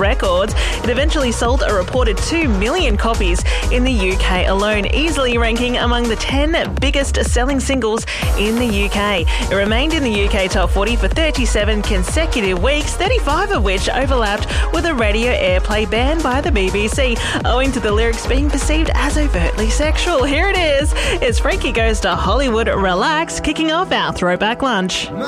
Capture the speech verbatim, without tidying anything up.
Records. It eventually sold a reported two million copies in the U K alone, easily ranking among the ten biggest selling singles in the U K. It remained in the U K top forty for thirty-seven consecutive weeks, thirty-five of which overlapped with a radio airplay ban by the B B C, owing to the lyrics being perceived as overtly sexual. Here it is. It's Frankie Goes to Hollywood Relax, kicking off our Throwback Lunch.